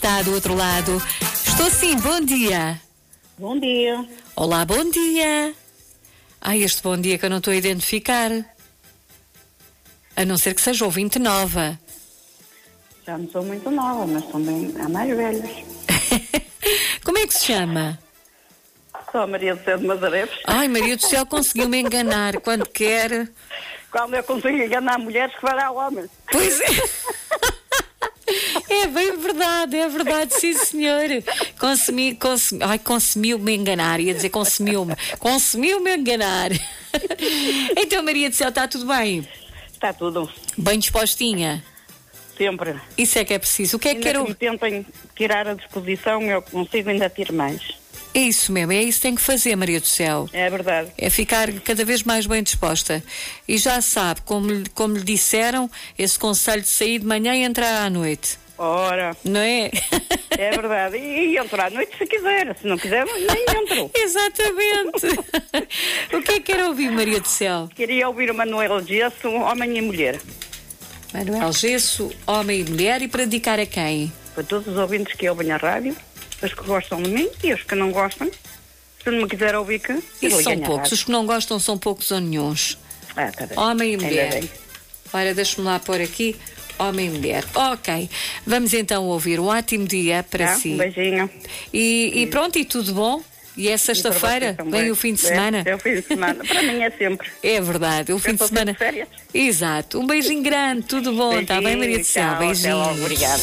está do outro lado? Estou sim, bom dia. Bom dia. Olá, bom dia. Ai, este bom dia que eu não estou a identificar. A não ser que seja ouvinte nova. Já não sou muito nova, mas também há mais velhos. Como é que se chama? Sou a Maria do Céu de Mazareves. Ai, Maria do Céu, conseguiu-me enganar quando quer. Quando eu consigo enganar mulheres, que fará homens. Pois é. É bem verdade, sim senhor. Consumiu-me enganar, ia dizer consumiu-me enganar. Então, Maria do Céu, está tudo bem? Está tudo. Bem dispostinha? Sempre. Isso é que é preciso. O que é que Ainda quero... que me tentem tirar a disposição, eu consigo ainda ter mais. É isso mesmo, é isso que tem que fazer, Maria do Céu. É verdade. É ficar cada vez mais bem disposta. E já sabe, como lhe disseram, esse conselho de sair de manhã e entrar à noite. Ora, Não é? é verdade. E entro à noite se quiser. Se não quiser, nem entro. Exatamente. O que é que quer ouvir, Maria do Céu? Queria ouvir o Manuel Gesso, Homem e Mulher. Manuel Gesso, homem e mulher, e para dedicar a quem? Para todos os ouvintes que ouvem a rádio, os que gostam de mim e os que não gostam. Se não me quiser ouvir, que Isso são poucos. Os que não gostam são poucos ou nenhuns. Tá bem. Homem e Ainda mulher. bem. Ora, deixa-me lá pôr aqui. Homem e mulher. Ok. Vamos então ouvir um ótimo dia para si. Um beijinho. E pronto, e tudo bom? E é sexta-feira? Vem o fim de semana? É o fim de semana. Para mim é sempre. É verdade, o fim de estou semana. de férias. Exato. Um beijinho grande, tudo bom, está bem, Maria do Céu? Tchau, Beijinho. até logo, obrigada.